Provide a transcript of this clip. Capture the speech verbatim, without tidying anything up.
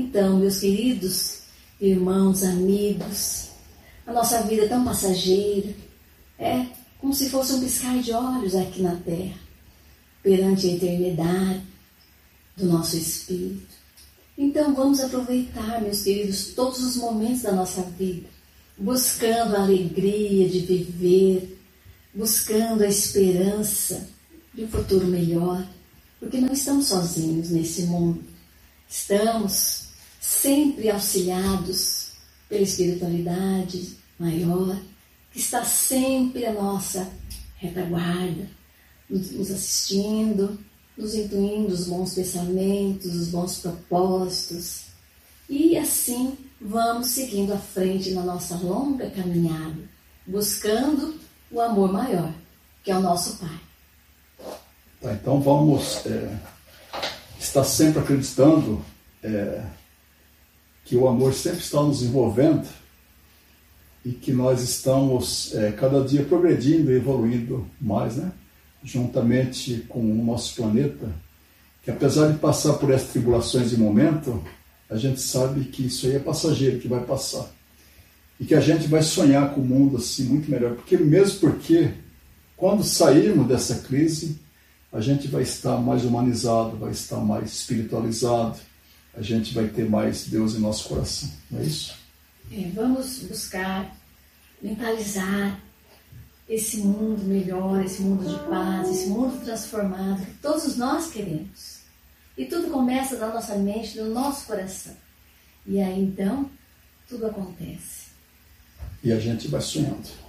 Então, meus queridos irmãos, amigos, a nossa vida é tão passageira, é como se fosse um piscar de olhos aqui na terra, perante a eternidade do nosso espírito. Então vamos aproveitar, meus queridos, todos os momentos da nossa vida, buscando a alegria de viver, buscando a esperança de um futuro melhor, porque não estamos sozinhos nesse mundo. Estamos sempre auxiliados pela espiritualidade maior, que está sempre à nossa retaguarda, nos assistindo, nos intuindo os bons pensamentos, os bons propósitos. E assim vamos seguindo à frente na nossa longa caminhada, buscando o amor maior, que é o nosso Pai. Tá, então vamos é, estar sempre acreditando é, que o amor sempre está nos envolvendo e que nós estamos é, cada dia progredindo e evoluindo mais, né? Juntamente com o nosso planeta, que apesar de passar por essas tribulações de momento, a gente sabe que isso aí é passageiro, que vai passar. E que a gente vai sonhar com o mundo assim muito melhor. Porque mesmo porque, quando sairmos dessa crise, a gente vai estar mais humanizado, vai estar mais espiritualizado, a gente vai ter mais Deus em nosso coração. Não é isso? É, vamos buscar mentalizar esse mundo melhor, esse mundo de paz, esse mundo transformado que todos nós queremos. E tudo começa na nossa mente, no nosso coração. E aí então, tudo acontece. E a gente vai sonhando.